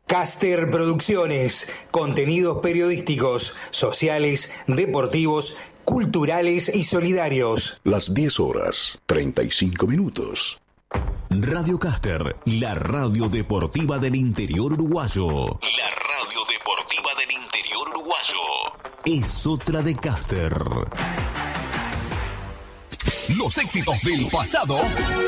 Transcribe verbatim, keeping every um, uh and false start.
Caster Producciones, contenidos periodísticos, sociales, deportivos, culturales y solidarios. Las diez horas, treinta y cinco minutos. Radio Caster, la radio deportiva del interior uruguayo. La radio deportiva del interior uruguayo. Es otra de Caster. Los éxitos del pasado